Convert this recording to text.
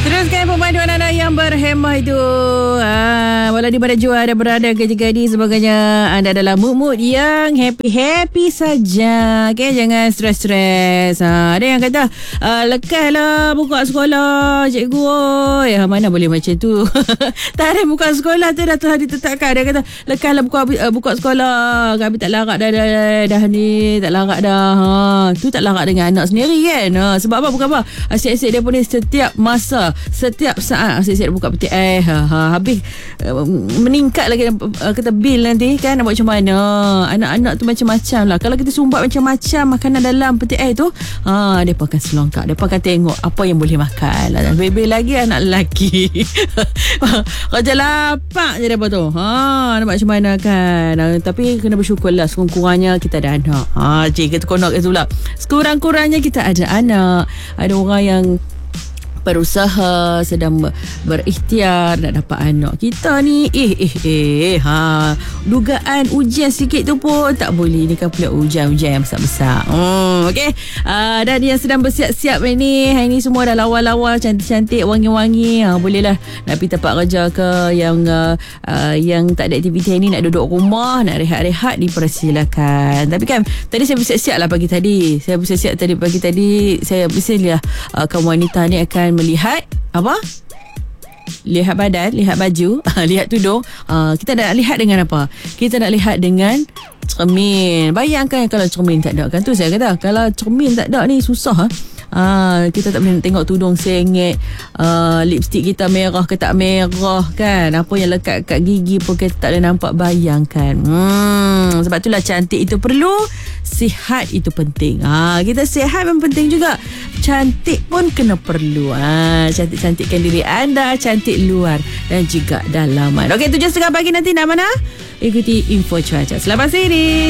Teruskan pemanduan anda yang berhemah itu. Walau di mana jua anda berada, kerja-kerja sebagainya, anda dalam mood yang happy-happy saja. Okay, jangan stres-stres. Ada yang kata, lekaslah buka sekolah, cikgu. Mana boleh macam tu. Tarikh buka sekolah tu dah telah ditetapkan. Dia kata, lekaslah buka sekolah. Kami tak larat dah ni. Tak larat dah. Tu tak larat dengan anak sendiri kan. Sebab apa? Bukan apa. Asyik-asyik dia pun setiap masa, setiap saat asyik-asyik buka peti air. Habis meningkat lagi kata bil nanti kan, nak buat macam mana. Anak-anak tu macam-macam lah. Kalau kita sumbat macam-macam makanan dalam peti air tu, dia pun akan selongkak. Dia pun akan tengok apa yang boleh makan. Lebih lagi anak lelaki. Raja lapak je dia tu. Nak buat macam mana kan. Tapi kena bersyukur lah, sekurang-kurangnya kita ada anak. Cik kita konok ke pula, sekurang-kurangnya kita ada anak. Ada orang yang berusaha, sedang berikhtiar nak dapat anak. Kita ni dugaan ujian sikit tu pun tak boleh. Ni kan pula ujian-ujian yang besar-besar. Okey. Dan yang sedang bersiap-siap ni, hari ni semua dah lawa-lawa, cantik-cantik, wangi-wangi. Bolehlah nak pergi tempat kerja ke, yang tak ada aktiviti hari ni, nak duduk rumah, nak rehat-rehat, dipersilakan. Tapi kan tadi saya bersiap-siap lah pagi tadi. Saya bersiap kaum wanita ni akan melihat apa? Lihat badan, lihat baju, lihat tudung. Kita nak lihat dengan apa? Kita nak lihat dengan cermin. Bayangkan kalau cermin tak ada kan. Tu saya kata, kalau cermin tak ada ni susah. Kita tak boleh nak tengok tudung sengit, lipstick kita merah ke tak merah kan. Apa yang lekat kat gigi pun kita tak boleh nampak. Bayangkan. Sebab itulah cantik itu perlu, sihat itu penting. Kita sihat pun penting juga, cantik pun kena perlu. Cantik-cantikkan diri anda, cantik luar dan juga dalaman. Okey, 7.30 pagi nanti nak mana? Ikuti info cuaca. Selamat siang.